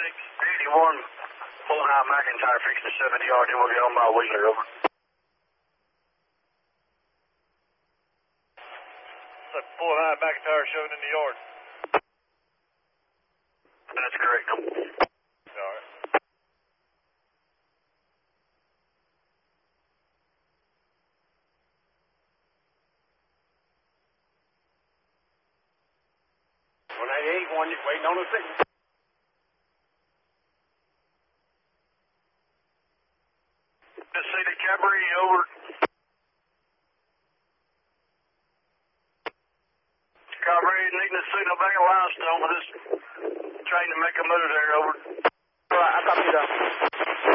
81, pulling out McIntyre, fixing the 70 yard, then we'll get on by Wheeler, over. Pulling out McIntyre, shoving in the yard. That's correct. All right. One waiting on the signal. Just see the Cabri, over. Cabri needing to signal back at Limestone with this train to make a move there, over. All right, I copy that.